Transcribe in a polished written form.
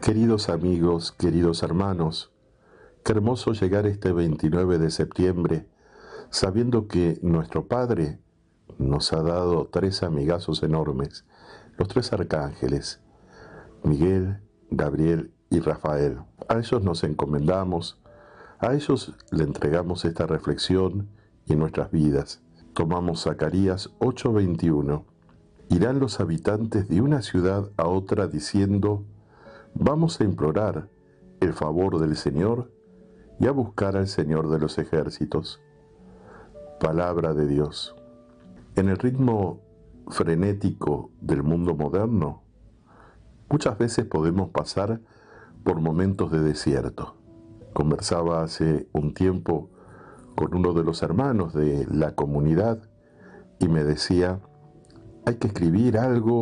Queridos amigos, queridos hermanos, qué hermoso llegar este 29 de septiembre sabiendo que nuestro Padre nos ha dado tres amigazos enormes, los tres arcángeles, Miguel, Gabriel y Rafael. A ellos nos encomendamos, a ellos le entregamos esta reflexión y nuestras vidas. Tomamos Zacarías 8:21. Irán los habitantes de una ciudad a otra diciendo: vamos a implorar el favor del Señor y a buscar al Señor de los ejércitos. Palabra de Dios. En el ritmo frenético del mundo moderno, muchas veces podemos pasar por momentos de desierto. Conversaba hace un tiempo con uno de los hermanos de la comunidad y me decía: hay que escribir algo